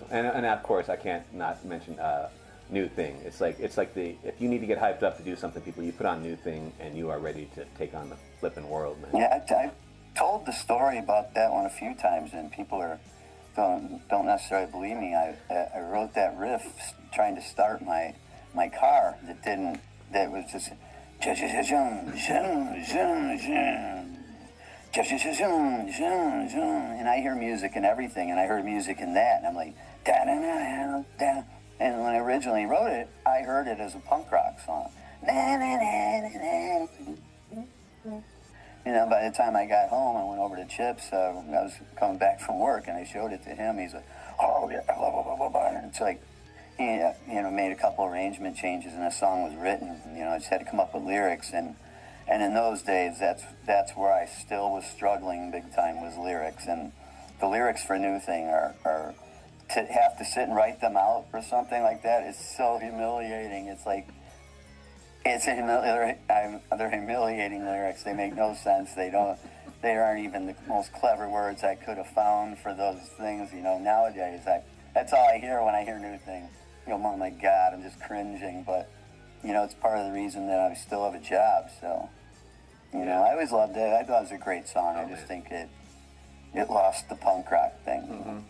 and of course I can't not mention New Thing. It's like the if you need to get hyped up to do something, people, you put on New Thing and you are ready to take on the flipping world, man. Yeah, I've told the story about that one a few times, and people don't necessarily believe me. I wrote that riff trying to start my car that was just and I hear music and everything, and I heard music in that, and I'm like, da da da da. And when I originally wrote it, I heard it as a punk rock song. You know, by the time I got home, I went over to Chips. I was coming back from work, and I showed it to him. He's like, "Oh yeah, blah blah blah blah blah." And it's like, he, made a couple arrangement changes, and the song was written. You know, I just had to come up with lyrics, and in those days, that's where I still was struggling big time, was lyrics. And the lyrics for New Thing are to have to sit and write them out or something like that is so humiliating. It's like, they're humiliating lyrics. They make no sense. They aren't even the most clever words I could have found for those things. You know, nowadays, that's all I hear when I hear New Thing. You know, oh my God, I'm just cringing. But, you know, it's part of the reason that I still have a job. So, you know, I always loved it. I thought it was a great song. I just think it lost the punk rock thing. Mm-hmm.